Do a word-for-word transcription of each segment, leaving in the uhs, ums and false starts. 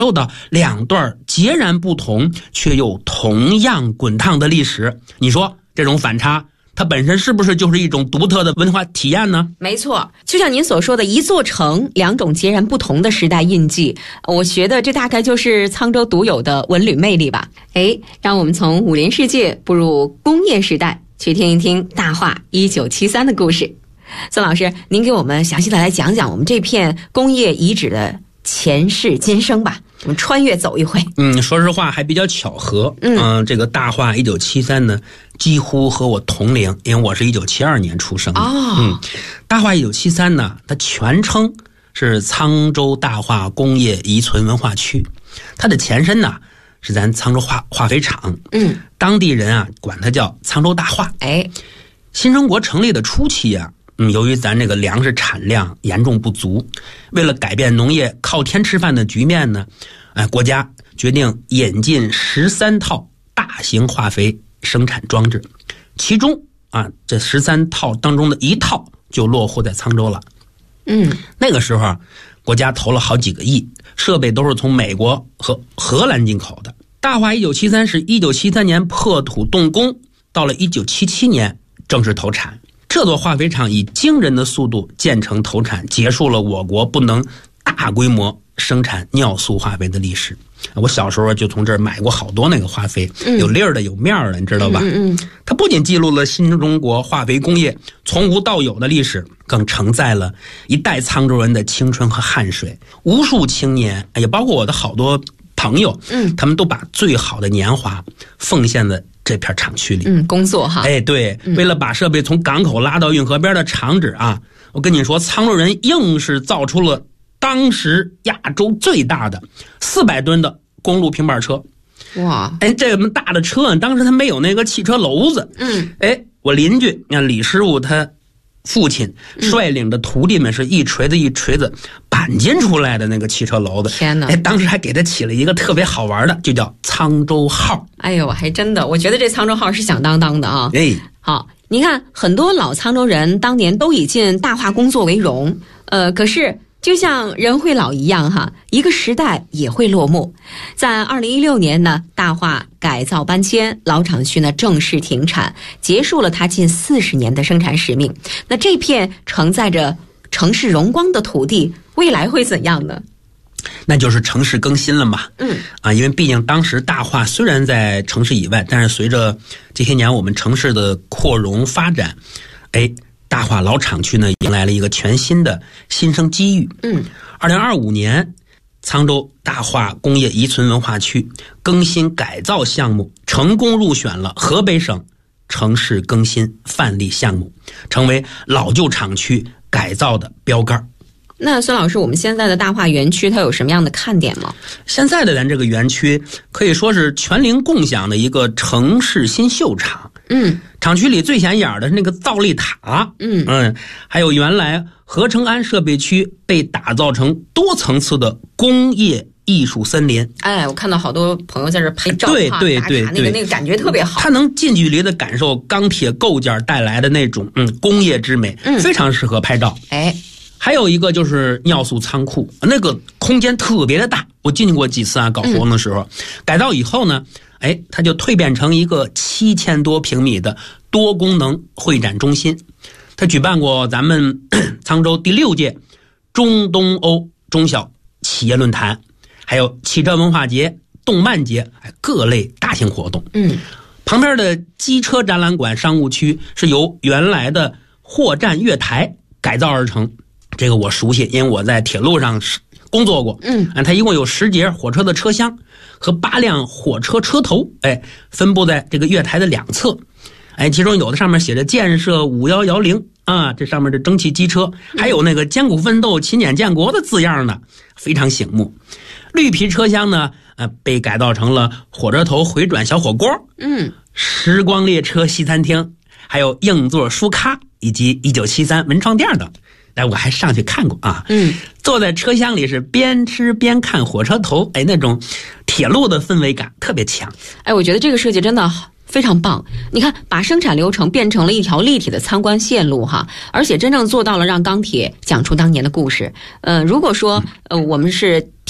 受到两段截然不同却又同样滚烫的历史。你说这种反差它本身是不是就是一种独特的文化体验呢？ 没错，就像您所说的，一座城，两种截然不同的时代印记，我觉得这大概就是沧州独有的文旅魅力吧。哎，让我们从武林世界步入工业时代，去听一听大化一九七三的故事。孙老师，您给我们详细的来讲讲我们这片工业遗址的前世今生吧，我们穿越走一回。 嗯，说实话还比较巧合。嗯、呃，这个大化一九七三呢，几乎和我同龄，因为我是一九七二年出生的。哦，嗯，大化一九七三呢，它全称是沧州大化工业遗存文化区，它的前身呢是咱沧州化化肥厂。嗯，当地人啊管它叫沧州大化。哎，新中国成立的初期啊。嗯，由于咱这个粮食产量严重不足，为了改变农业靠天吃饭的局面呢，哎，国家决定引进十三套大型化肥生产装置，其中啊，这十三套当中的一套就落户在沧州了。嗯，那个时候国家投了好几个亿，设备都是从美国和荷兰进口的。大化一九七三是一九七三年破土动工，到了一九七七年正式投产。这座化肥厂以惊人的速度建成投产，结束了我国不能大规模生产尿素化肥的历史。我小时候就从这儿买过好多那个化肥，嗯、有粒儿的有面儿的，你知道吧？嗯嗯，它不仅记录了新中国化肥工业从无到有的历史，更承载了一代沧州人的青春和汗水。无数青年，也包括我的好多朋友，嗯，他们都把最好的年华奉献在这片厂区里。嗯， 工作哈。 哎，对，嗯、为了把设备从港口拉到运河边的厂址啊，我跟你说，沧州人硬是造出了当时亚洲最大的四百吨的公路平板车。哇！哎，这么大的车，当时他没有那个汽车篓子。嗯。哎，我邻居那李师傅他父亲率领的徒弟们是一锤子一锤子板金出来的那个汽车篓子。天哪！哎，当时还给他起了一个特别好玩的，就叫沧州号。 哎呦，还真的，我觉得这沧州号是响当当的啊。哎，好，你看很多老沧州人当年都以进大化工作为荣，呃，可是就像人会老一样哈，一个时代也会落幕。在二零一六年呢，大化改造搬迁，老厂区呢正式停产，结束了它近四十年的生产使命。那这片承载着城市荣光的土地，未来会怎样呢？ 那就是城市更新了嘛。嗯，啊，因为毕竟当时大化虽然在城市以外，但是随着这些年我们城市的扩容发展，哎。大化老厂区呢，迎来了一个全新的新生机遇。嗯，二零二五年，沧州大化工业遗存文化区更新改造项目成功入选了河北省城市更新范例项目，成为老旧厂区改造的标杆。 那孙老师，我们现在的大化园区它有什么样的看点吗？ 现在的咱这个园区可以说是全龄共享的一个城市新秀场。嗯，厂区里最显眼的是那个造粒塔。嗯嗯，还有原来合成安设备区被打造成多层次的工业艺术森林。 哎，我看到好多朋友在这拍照， 对对对， 那个那个感觉特别好。 他能近距离的感受钢铁构件带来的那种嗯工业之美，嗯，非常适合拍照。哎。还有一个就是尿素仓库，那个空间特别的大，我进去过几次啊，搞活动的时候。嗯、改造以后呢，哎，它就蜕变成一个七千多平米的多功能会展中心。它举办过咱们沧州第六届中东欧中小企业论坛，还有汽车文化节、动漫节，各类大型活动。嗯，旁边的机车展览馆商务区是由原来的货站月台改造而成。这个我熟悉，因为我在铁路上工作过。嗯，它一共有十节火车的车厢和八辆火车车头，哎，分布在这个月台的两侧。哎，其中有的上面写着建设五一一零啊，这上面的蒸汽机车，还有那个艰苦奋斗、勤俭建国的字样呢，非常醒目。绿皮车厢呢，呃，被改造成了火车头回转小火锅，嗯，时光列车西餐厅，还有硬座书咖以及一九七三文创店等。哎，我还上去看过啊。嗯，坐在车厢里是边吃边看火车头，哎，那种铁路的氛围感特别强。 哎，我觉得这个设计真的非常棒。你看，把生产流程变成了一条立体的参观线路哈，而且真正做到了让钢铁讲出当年的故事。呃，如果说呃我们是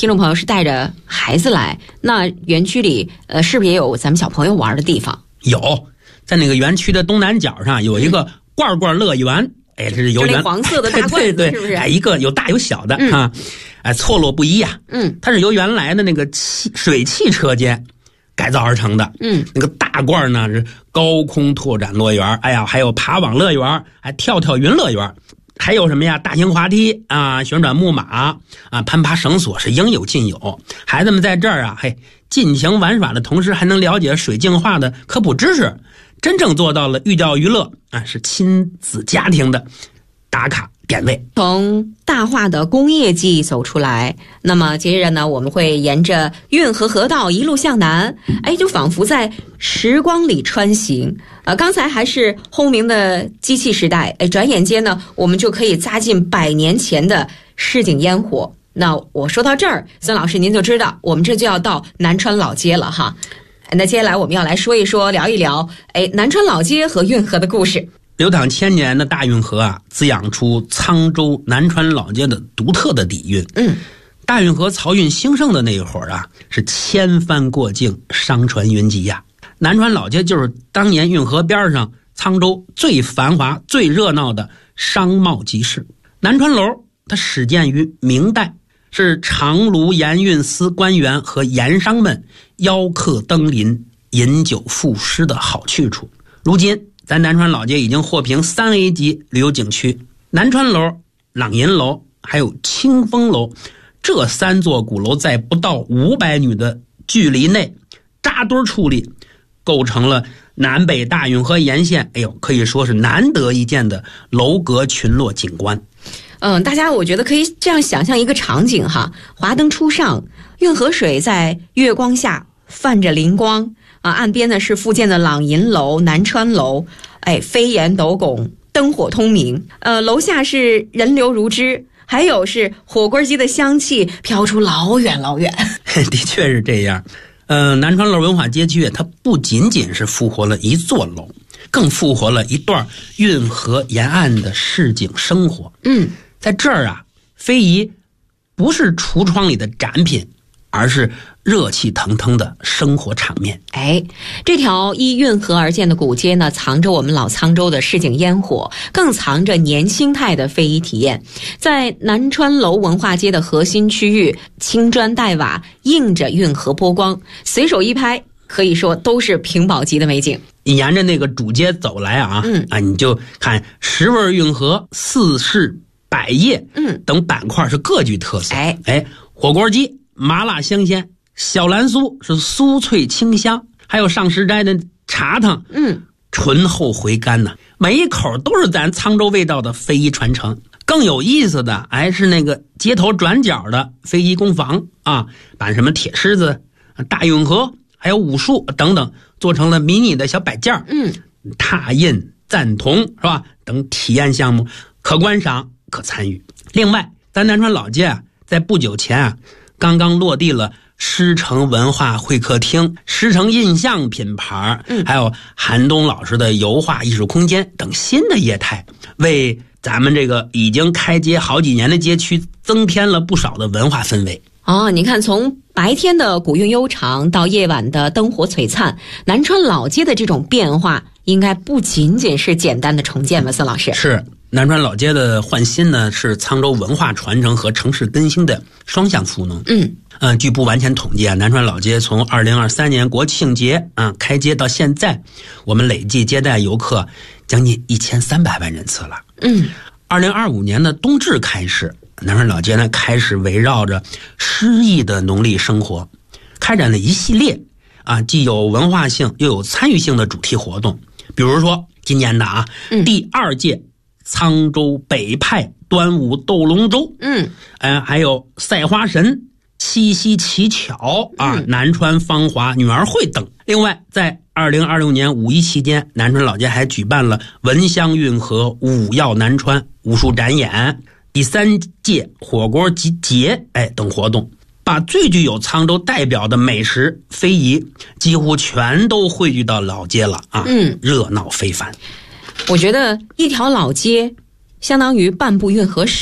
听众朋友是带着孩子来，那园区里呃是不是也有咱们小朋友玩的地方？ 有，在那个园区的东南角上有一个罐罐乐园。嗯哎，这是游园， 黄色的大罐子， 对对， 是不是？ 哎，一个有大有小的、嗯、啊，哎，错落不一呀、啊。 嗯， 它是由原来的那个汽水汽车间改造而成的。 嗯， 那个大罐呢是高空拓展乐园，哎呀，还有爬网乐园，还跳跳云乐园，还有什么呀？大型滑梯啊，旋转木马啊，攀爬绳索是应有尽有。孩子们在这儿啊，嘿，尽情玩耍的同时，还能了解水净化的科普知识。真正做到了寓教于乐啊，是亲子家庭的打卡点位。 从大化的工业记忆走出来，那么接着呢，我们会沿着运河河道一路向南，哎，就仿佛在时光里穿行。呃，刚才还是轰鸣的机器时代，哎，转眼间呢，我们就可以扎进百年前的市井烟火。那我说到这儿，孙老师您就知道，我们这就要到南川老街了哈。那接下来我们要来说一说聊一聊哎南川老街和运河的故事。 流淌千年的大运河啊，滋养出沧州南川老街的独特的底蕴。 嗯， 大运河漕运兴盛的那一会儿啊，是千帆过境，商船云集呀、啊。南川老街就是当年运河边上沧州最繁华最热闹的商贸集市。南川楼它始建于明代，是长芦盐运司官员和盐商们邀客登临饮酒赋诗的好去处。如今咱南川老街已经获评三 A 级旅游景区，南川楼、朗银楼还有清风楼这三座古楼在不到五百米的距离内扎堆矗立，构成了南北大运河沿线哎呦可以说是难得一见的楼阁群落景观。 嗯，大家我觉得可以这样想象一个场景哈，华灯初上，运河水在月光下泛着灵光啊，岸边呢是复建的朗银楼、南川楼，哎，飞檐斗拱，灯火通明。呃，楼下是人流如织，还有是火锅鸡的香气飘出老远老远。 的确是这样。呃，南川楼文化街区它不仅仅是复活了一座楼，更复活了一段运河沿岸的市井生活。 嗯。 在这儿啊，非遗不是橱窗里的展品，而是热气腾腾的生活场面。 哎，这条依运河而建的古街呢，藏着我们老沧州的市井烟火，更藏着年轻态的非遗体验。在南川楼文化街的核心区域，青砖黛瓦映着运河波光，随手一拍可以说都是屏保级的美景。 你沿着那个主街走来啊， 嗯啊，你就看十味运河、四市百业嗯等板块是各具特色。 哎哎，火锅鸡麻辣香鲜，小蓝酥是酥脆清香，还有上食斋的茶汤， 嗯， 醇厚回甘呐、啊，每一口都是咱沧州味道的非遗传承。更有意思的，哎，是那个街头转角的非遗工坊啊，把什么铁狮子、大运河，还有武术等等，做成了迷你的小摆件， 嗯， 拓印、赞同是吧？等体验项目可观赏。可参与。另外，咱南川老街啊，在不久前啊，刚刚落地了狮城文化会客厅、狮城印象品牌， 嗯， 还有韩东老师的油画艺术空间等新的业态，为咱们这个已经开街好几年的街区增添了不少的文化氛围。 哦，你看，从白天的古韵悠长到夜晚的灯火璀璨，南川老街的这种变化，应该不仅仅是简单的重建吧，孙老师？ 是。南川老街的换新呢，是沧州文化传承和城市更新的双向赋能。 嗯， 呃，据不完全统计啊，南川老街从二零二三年国庆节啊、呃、开街到现在，我们累计接待游客将近一千三百万人次了。 嗯， 二零二五年的冬至开始，南川老街呢开始围绕着诗意的农历生活，开展了一系列啊既有文化性又有参与性的主题活动。比如说今年的啊、嗯、第二届沧州北派端午斗龙舟， 嗯， 呃，还有赛花神、七夕乞巧啊、 嗯、 南川芳华女儿会等。另外，在二零二六年五一期间，南川老街还举办了闻香运河、舞耀南川武术展演、第三届火锅集节哎等活动，把最具有沧州代表的美食非遗几乎全都汇聚到老街了啊， 嗯， 热闹非凡。 我觉得一条老街相当于半部运河史，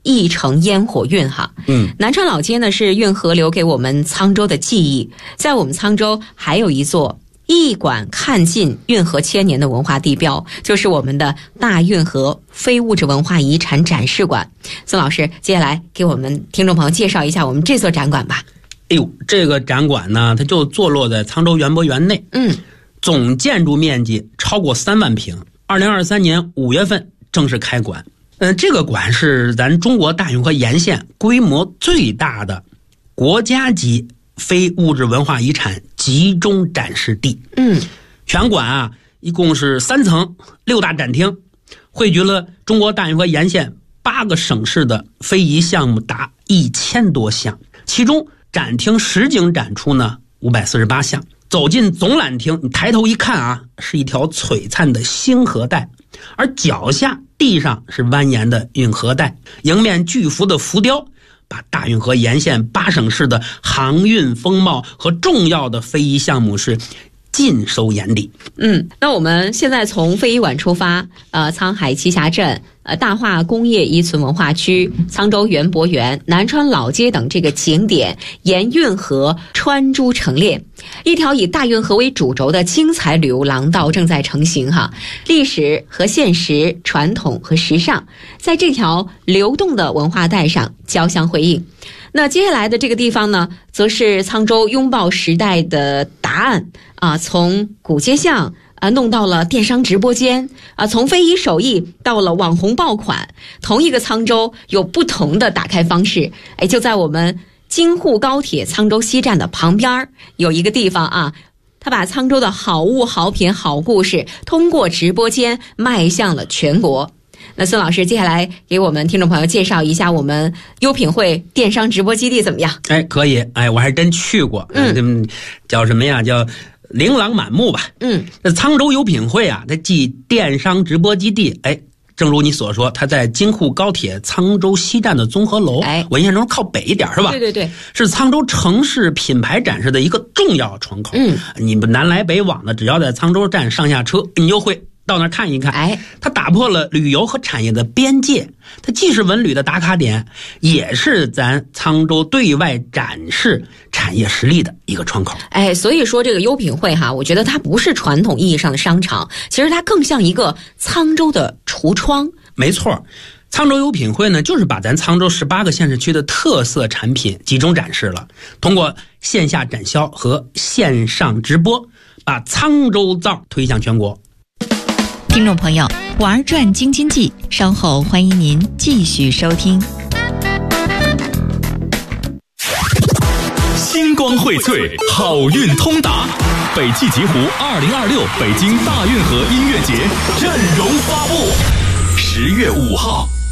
翼城烟火运哈。 嗯， 南川老街呢是运河留给我们沧州的记忆，在我们沧州还有一座一馆看尽运河千年的文化地标，就是我们的大运河非物质文化遗产展示馆。孙老师，接下来给我们听众朋友介绍一下我们这座展馆吧。 哎呦，这个展馆呢，它就坐落在沧州园博园内， 嗯， 总建筑面积超过三万平。二零二三年五月份正式开馆。嗯、呃，这个馆是咱中国大运河沿线规模最大的国家级非物质文化遗产集中展示地。 嗯， 全馆啊一共是三层六大展厅，汇聚了中国大运河沿线八个省市的非遗项目达一千多项，其中展厅实景展出呢五百四十八项。走进总览厅，你抬头一看啊，是一条璀璨的星河带，而脚下地上是蜿蜒的运河带，迎面巨幅的浮雕把大运河沿线八省市的航运风貌和重要的非遗项目是尽收眼底。 嗯，那我们现在从非遗馆出发，呃，沧海栖霞镇、呃大化工业遗存文化区、沧州园博园、南川老街等这个景点沿运河穿珠成列，一条以大运河为主轴的精彩旅游廊道正在成型哈。历史和现实，传统和时尚，在这条流动的文化带上交相辉映。那接下来的这个地方呢，则是沧州拥抱时代的答案啊，从古街巷啊弄到了电商直播间啊，从非遗手艺到了网红爆款，同一个沧州有不同的打开方式。哎，就在我们京沪高铁沧州西站的旁边有一个地方啊，他把沧州的好物好品好故事通过直播间迈向了全国。那孙老师，接下来给我们听众朋友介绍一下我们优品汇电商直播基地怎么样？ 哎，可以，哎，我还真去过，嗯，叫什么呀？叫琳琅满目吧。 嗯， 这沧州优品汇啊，它既电商直播基地，哎，正如你所说，它在京沪高铁沧州西站的综合楼， 哎， 我印象中靠北一点是吧？ 对对对， 是沧州城市品牌展示的一个重要窗口。 嗯， 你们南来北往的，只要在沧州站上下车，你就会到那儿看一看。 哎， 它打破了旅游和产业的边界，它既是文旅的打卡点，也是咱沧州对外展示产业实力的一个窗口。 哎，所以说这个优品汇哈，我觉得它不是传统意义上的商场，其实它更像一个沧州的橱窗。 没错，沧州优品汇呢，就是把咱沧州十八个县市区的特色产品集中展示了，通过线下展销和线上直播，把沧州造推向全国。 听众朋友，玩转京津冀，稍后欢迎您继续收听。 星光荟萃，好运通达，北汽极狐二零二六北京大运河音乐节阵容发布，十月五号。